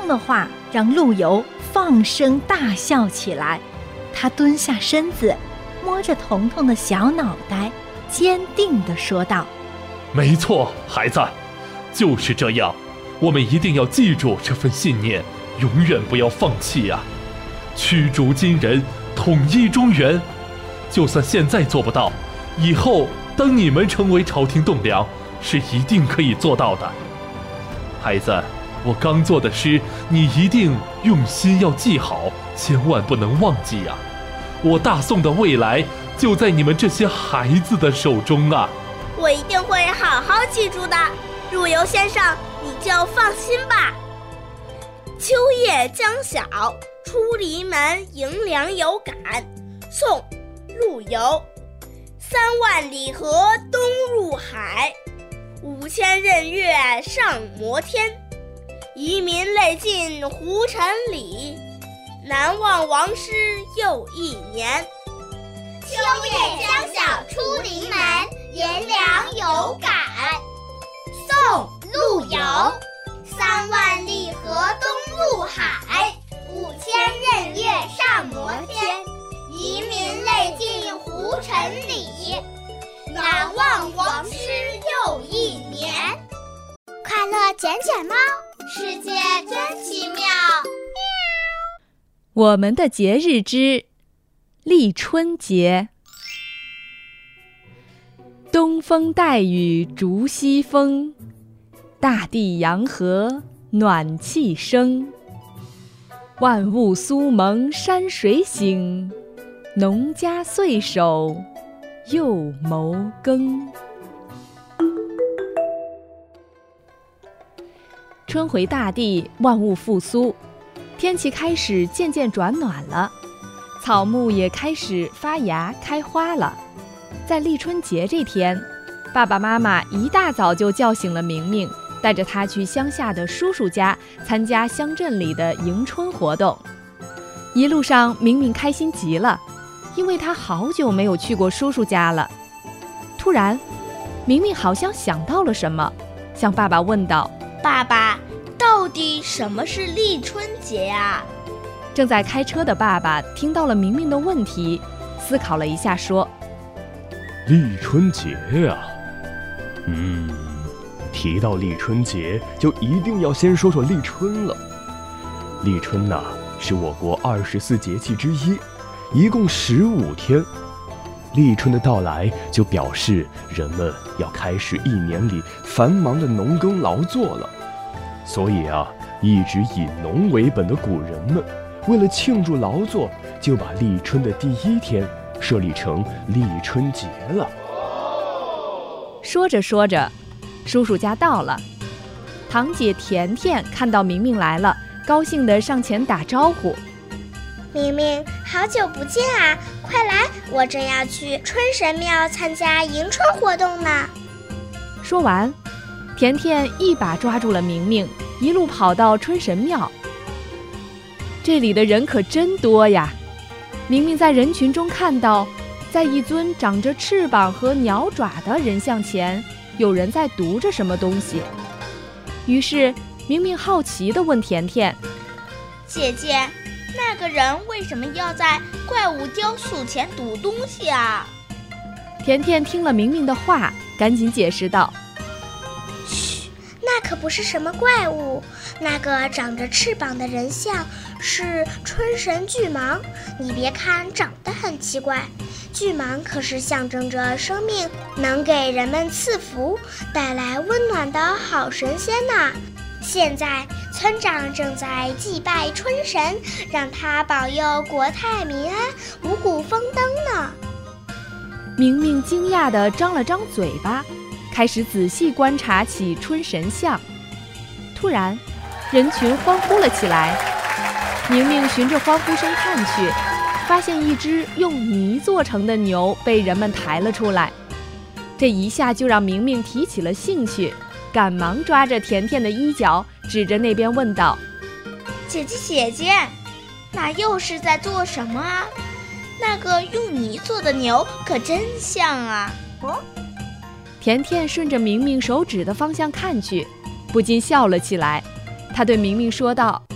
声的话让陆游放声大笑起来。他蹲下身子，摸着彤彤的小脑袋，坚定地说道： 没错，孩子，就是这样，我们一定要记住这份信念，永远不要放弃啊！驱逐金人，统一中原，就算现在做不到，以后当你们成为朝廷栋梁，是一定可以做到的。孩子，我刚做的诗，你一定用心要记好，千万不能忘记啊！我大宋的未来就在你们这些孩子的手中啊！ 我一定会好好记住的，陆游先生，你就放心吧。秋夜将晓，出篱门迎凉有感。宋·陆游。3万里河东入海，5000仞岳上摩天。遗民泪尽胡尘里，难忘王师又一年。 秋夜将晓出篱门，迎凉有感。宋·陆游。3万里河东入海，5000仞岳上摩天。遗民泪尽胡尘里，难忘王师又一年。 快乐捡捡猫， 世界真奇妙。 我们的节日之立春节。东风带雨逐西风，大地洋河暖气生。万物苏蒙山水醒，农家岁首又谋耕。春回大地，万物复苏，天气开始渐渐转暖了，草木也开始发芽开花了。在立春节这天，爸爸妈妈一大早就叫醒了明明，带着他去乡下的叔叔家参加乡镇里的迎春活动。一路上，明明开心极了，因为他好久没有去过叔叔家了。突然，明明好像想到了什么，向爸爸问道： 爸爸，到底什么是立春节啊？ 正在开车的爸爸听到了明明的问题，思考了一下说： 立春节啊，提到立春节，就一定要先说说立春了。立春呐，是我国24节气之一，一共15天。立春的到来，就表示人们要开始一年里繁忙的农耕劳作了。所以啊，一直以农为本的古人们，为了庆祝劳作，就把立春的第1天设立成立春节了。 说着说着，叔叔家到了，堂姐甜甜看到明明来了，高兴地上前打招呼： 明明，好久不见啊！快来，我正要去春神庙参加迎春活动呢。 说完，甜甜一把抓住了明明，一路跑到春神庙。这里的人可真多呀！明明在人群中看到，在一尊长着翅膀和鸟爪的人像前，有人在读着什么东西。于是，明明好奇地问甜甜： 姐姐，那个人为什么要在怪物雕塑前读东西啊？ 甜甜听了明明的话，赶紧解释道： 嘘，那可不是什么怪物，那个长着翅膀的人像是春神巨蟒。你别看长得很奇怪，巨蟒可是象征着生命，能给人们赐福，带来温暖的好神仙呐。现在村长正在祭拜春神，让他保佑国泰民安，五谷丰登呢。 明明惊讶地张了张嘴巴，开始仔细观察起春神像。突然，人群欢呼了起来。明明循着欢呼声看去，发现一只用泥做成的牛被人们抬了出来。这一下就让明明提起了兴趣，赶忙抓着甜甜的衣角，指着那边问道： 姐姐，那又是在做什么啊？那个用泥做的牛可真像啊！ 甜甜顺着明明手指的方向看去，不禁笑了起来。她对明明说道：